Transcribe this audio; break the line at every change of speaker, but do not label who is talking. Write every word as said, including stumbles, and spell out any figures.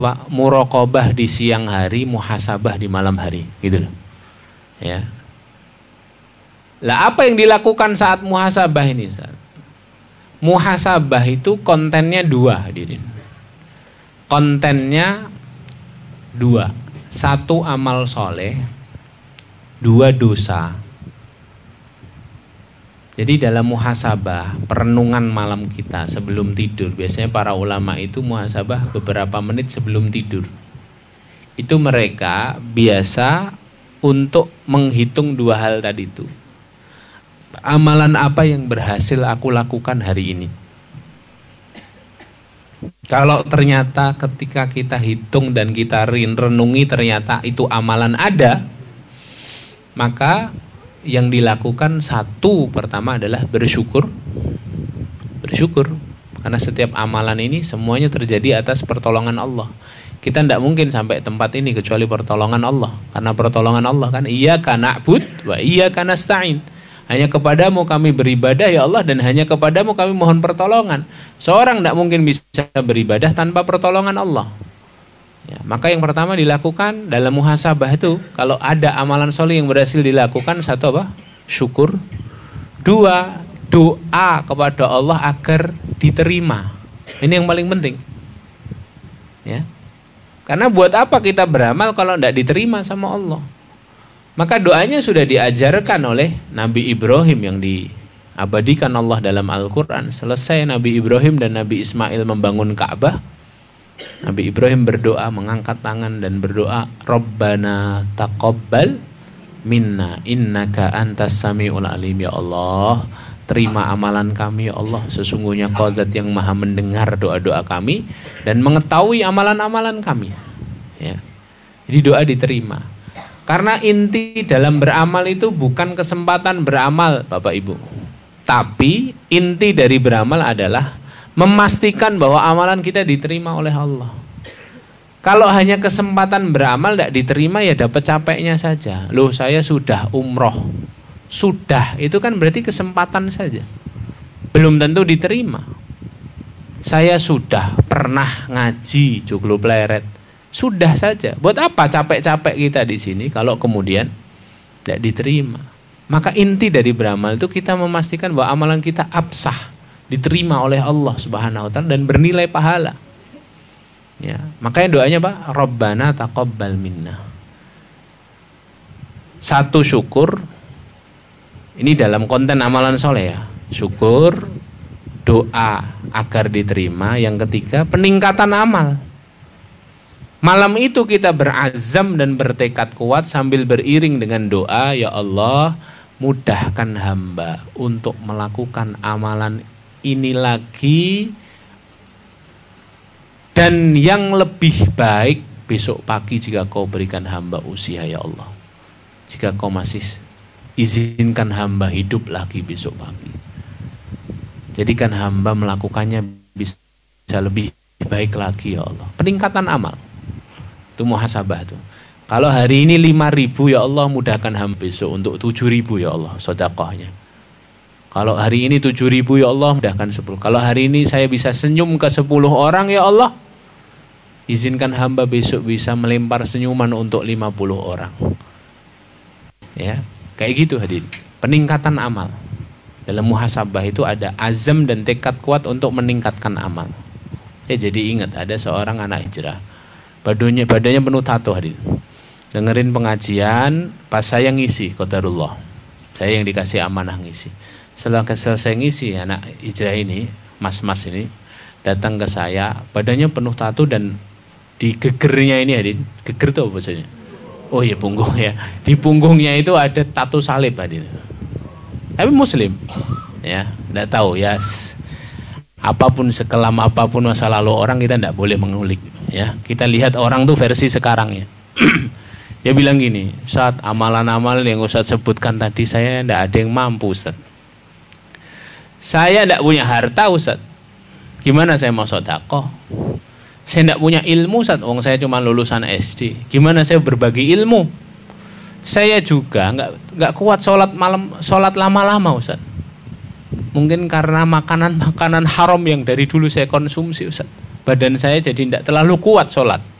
Pak, muraqabah di siang hari, muhasabah di malam hari, gitu loh. Ya. Lah apa yang dilakukan saat muhasabah ini, Ustaz? Muhasabah itu kontennya dua, hadirin. Kontennya dua. Satu amal soleh, dua dosa. Jadi dalam muhasabah, perenungan malam kita sebelum tidur, biasanya para ulama itu muhasabah beberapa menit sebelum tidur. Itu mereka biasa untuk menghitung dua hal tadi itu. Amalan apa yang berhasil aku lakukan hari ini? Kalau ternyata ketika kita hitung dan kita renungi ternyata itu amalan ada, maka yang dilakukan satu pertama adalah bersyukur. Bersyukur. Karena setiap amalan ini semuanya terjadi atas pertolongan Allah. Kita tidak mungkin sampai tempat ini kecuali pertolongan Allah. Karena pertolongan Allah kan iyyaka na'bud wa iyyaka nasta'in. Hanya kepadamu kami beribadah ya Allah, dan hanya kepadamu kami mohon pertolongan. Seorang tidak mungkin bisa beribadah tanpa pertolongan Allah. Ya, maka yang pertama dilakukan dalam muhasabah itu, kalau ada amalan soleh yang berhasil dilakukan, satu apa? Syukur. Dua, doa kepada Allah agar diterima. Ini yang paling penting. Ya. Karena buat apa kita beramal kalau tidak diterima sama Allah? Maka doanya sudah diajarkan oleh Nabi Ibrahim yang diabadikan Allah dalam Al-Quran. Selesai Nabi Ibrahim dan Nabi Ismail membangun Ka'bah, Nabi Ibrahim berdoa, mengangkat tangan dan berdoa, Rabbana taqabbal minna innaka antas sami'ul alim. Ya Allah, terima amalan kami ya Allah, sesungguhnya Kau Zat yang maha mendengar doa-doa kami dan mengetahui amalan-amalan kami. Ya. Jadi doa diterima. Karena inti dalam beramal itu bukan kesempatan beramal, Bapak Ibu. Tapi inti dari beramal adalah memastikan bahwa amalan kita diterima oleh Allah. Kalau hanya kesempatan beramal tidak diterima, ya dapat capeknya saja. Loh, saya sudah umroh. Sudah, itu kan berarti kesempatan saja. Belum tentu diterima. Saya sudah pernah ngaji joglo pleret. Sudah saja. Buat apa capek-capek kita di sini kalau kemudian tidak diterima? Maka inti dari beramal itu kita memastikan bahwa amalan kita absah, diterima oleh Allah Subhanahu wa taala dan bernilai pahala. Ya, makanya doanya Pak, Rabbana taqabbal minna. Satu, syukur. Ini dalam konten amalan soleh ya. Syukur, doa agar diterima. Yang ketiga, peningkatan amal. Malam itu kita berazam dan bertekad kuat sambil beriring dengan doa, ya Allah, mudahkan hamba untuk melakukan amalan ini lagi dan yang lebih baik besok pagi jika Kau berikan hamba usia ya Allah. Jika Kau masih izinkan hamba hidup lagi besok pagi, jadikan hamba melakukannya bisa lebih baik lagi ya Allah. Peningkatan amal itu muhasabah tuh. Kalau hari ini lima ribu ya Allah, mudahkan hamba besok untuk tujuh ribu ya Allah sedekahnya. Kalau hari ini tujuh ribu ya Allah, mudahkan sepuluh. Kalau hari ini saya bisa senyum ke sepuluh orang ya Allah, izinkan hamba besok bisa melempar senyuman untuk lima puluh orang. Ya, kayak gitu hadirin. Peningkatan amal. Dalam muhasabah itu ada azam dan tekad kuat untuk meningkatkan amal. Ya, jadi ingat, ada seorang anak hijrah. Badannya, badannya penuh tato hadirin. Dengerin pengajian, pas saya ngisi qadarullah. Saya yang dikasih amanah ngisi. Setelah selesai ngisi, anak hijrah ini, mas-mas ini datang ke saya, badannya penuh tato dan di gegernya ini hadirin. Geger itu apa bahasanya? Oh iya, punggung ya. Di punggungnya itu ada tato salib hadirin. Tapi muslim. Ya, enggak tahu ya. Apapun sekelam apapun masa lalu orang, kita enggak boleh mengulik. Ya, kita lihat orang tuh versi sekarang ya. Dia bilang gini, Ustaz, amalan-amalan yang Ustaz sebutkan tadi saya enggak ada yang mampu Ustaz. Saya enggak punya harta Ustaz. Gimana saya mau sedekah? Saya enggak punya ilmu Ustaz, wong saya cuma lulusan S D. Gimana saya berbagi ilmu? Saya juga enggak enggak kuat sholat malam, sholat lama-lama Ustaz. Mungkin karena makanan-makanan haram yang dari dulu saya konsumsi Ustaz. badan saya jadi tidak terlalu kuat sholat.